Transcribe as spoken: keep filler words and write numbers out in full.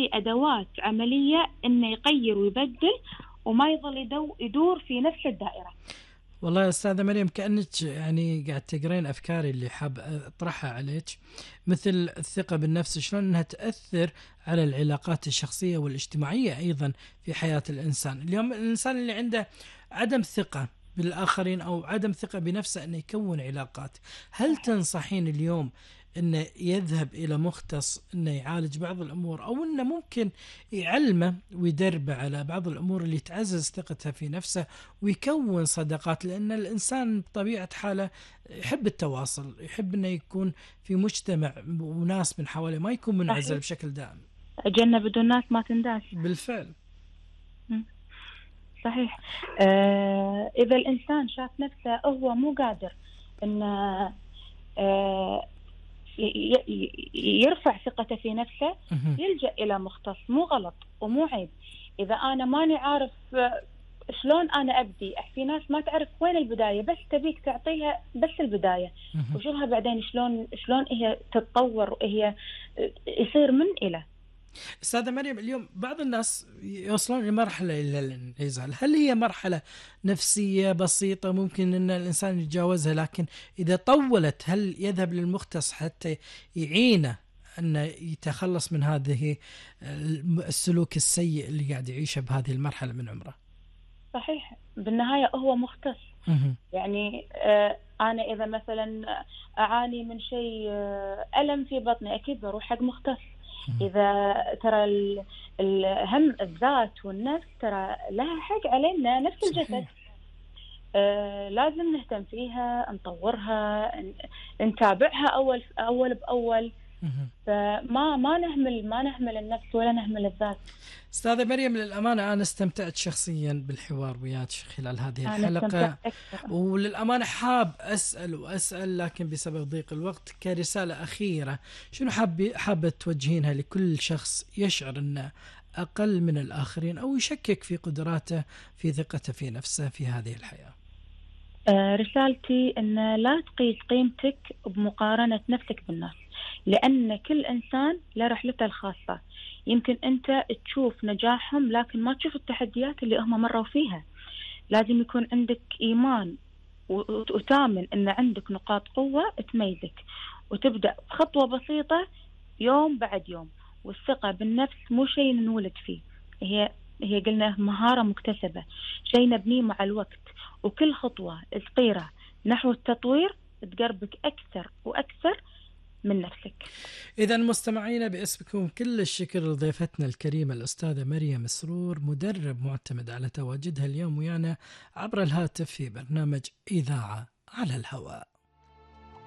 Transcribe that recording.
نعطيه أدوات عملية إنه يغير ويبدل وما يظل يدو يدور في نفس الدائرة. والله يا أستاذة مريم كأنك يعني قاعد تقرين أفكاري اللي حاب أطرحها عليك، مثل الثقة بالنفس شلون أنها تأثر على العلاقات الشخصية والاجتماعية أيضا في حياة الإنسان. اليوم الإنسان اللي عنده عدم ثقة بالآخرين أو عدم ثقة بنفسه أنه يكون علاقات، هل تنصحين اليوم أنه يذهب إلى مختص أنه يعالج بعض الأمور، أو أنه ممكن يعلمه ويدربه على بعض الأمور اللي تعزز ثقته في نفسه ويكون صداقات؟ لأن الإنسان بطبيعة حاله يحب التواصل، يحب أنه يكون في مجتمع وناس من حواليه، ما يكون منعزل صحيح. بشكل دائم. الجنة بدون ناس ما تنداس. بالفعل. صحيح. آه إذا الإنسان شاف نفسه هو مو قادر إنه آه يرفع ثقته في نفسه يلجأ إلى مختص. مو غلط ومو عيب. إذا أنا ماني عارف شلون أنا أبدي، في ناس ما تعرف وين البداية، بس تبيك تعطيها بس البداية وشوفها بعدين شلون شلون هي تتطور وهي يصير من إلى. أستاذة مريم، اليوم بعض الناس يوصلون لمرحلة إلى الانعزال، هل هي مرحلة نفسية بسيطة ممكن أن الإنسان يتجاوزها، لكن إذا طولت هل يذهب للمختص حتى يعينه أن يتخلص من هذه السلوك السيء اللي قاعد يعيشه بهذه المرحلة من عمره؟ صحيح. بالنهاية هو مختص. يعني آه أنا إذا مثلا أعاني من شيء آه ألم في بطني أكيد بروح حق مختص. إذا ترى الهم الذات والنفس ترى لها حق علينا نفس الجسد. آه لازم نهتم فيها، نطورها، نتابعها أول أول بأول. فما ما نهمل ما نهمل النفس ولا نهمل الذات. أستاذة مريم، للأمانة أنا استمتعت شخصيا بالحوار وياك خلال هذه الحلقة، وللأمانة حاب أسأل وأسأل لكن بسبب ضيق الوقت كرسالة أخيرة شنو حاب حابة توجهينها لكل شخص يشعر أنه أقل من الآخرين أو يشكك في قدراته في ثقته في نفسه في هذه الحياة؟ آه رسالتي أن لا تقيس قيمتك بمقارنة نفسك بالناس، لأن كل إنسان له رحلته الخاصة. يمكن أنت تشوف نجاحهم لكن ما تشوف التحديات اللي هم مروا فيها. لازم يكون عندك إيمان وتامن أن عندك نقاط قوة تميزك، وتبدأ خطوة بسيطة يوم بعد يوم. والثقة بالنفس مو شيء نولد فيه، هي هي قلنا مهارة مكتسبة، شيء نبنيه مع الوقت. وكل خطوة صغيرة نحو التطوير تقربك أكثر وأكثر من نفسك. إذا مستمعينا باسمكم كل الشكر لضيفتنا الكريمة الأستاذة مريم سرور، مدرب معتمد على تواجدها اليوم ويانا عبر الهاتف في برنامج إذاعة على الهواء.